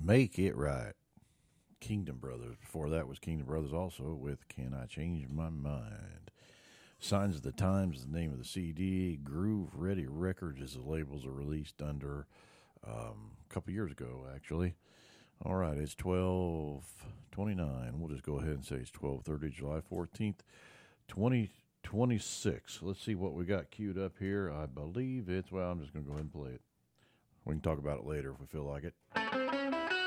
Make It Right. Kingdom Brothers. Before that was Kingdom Brothers also with Can I Change My Mind. Signs of the Times is the name of the CD. Groove Ready Records is the labels are released under a couple years ago, actually. All right, it's 12:29. We'll just go ahead and say it's 12:30, July 14th, 2026. Let's see what we got queued up here. I believe it's, well, I'm just going to go ahead and play it. We can talk about it later if we feel like it.